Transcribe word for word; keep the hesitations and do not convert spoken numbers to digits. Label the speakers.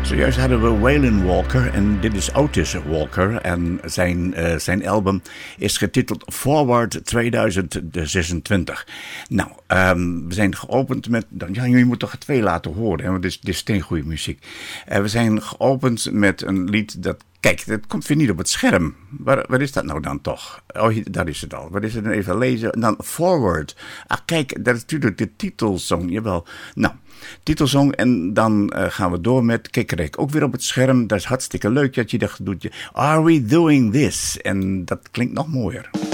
Speaker 1: Zojuist hadden we Waylon Walker en dit is Otis Walker. En zijn, uh, zijn album is getiteld Forward tweeduizend zesentwintig. Nou, um, we zijn geopend met... Ja, jullie moeten toch twee laten horen, hè, want dit is, dit is steengoeie muziek. Uh, we zijn geopend met een lied dat... Kijk, dat komt weer niet op het scherm. Waar, waar is dat nou dan toch? Oh, daar is het al. Wat is het dan? Even lezen. En dan Forward. Ah, kijk, dat is natuurlijk de titelsong. Jawel. Nou, titelsong. En dan uh, gaan we door met... Kijk, kijk, ook weer op het scherm. Dat is hartstikke leuk dat je dat doet. Are we doing this? En dat klinkt nog mooier.